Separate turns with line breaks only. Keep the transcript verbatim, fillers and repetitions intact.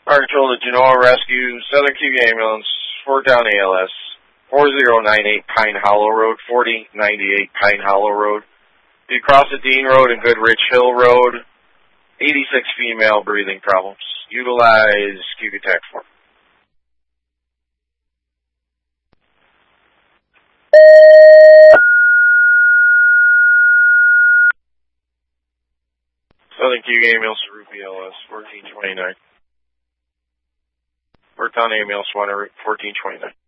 Fire Control to Genoa Rescue, Southern Q Ambulance, Fort Down A L S, four zero nine eight Pine Hollow Road, forty ninety-eight Pine Hollow Road. You cross the Dean Road and Goodrich Hill Road, eighty-six female breathing problems. Utilize Q B TAC four. Southern Q Ambulance, Ruby L S, fourteen twenty-nine. Fort Down Ambulance, one fourteen twenty-nine.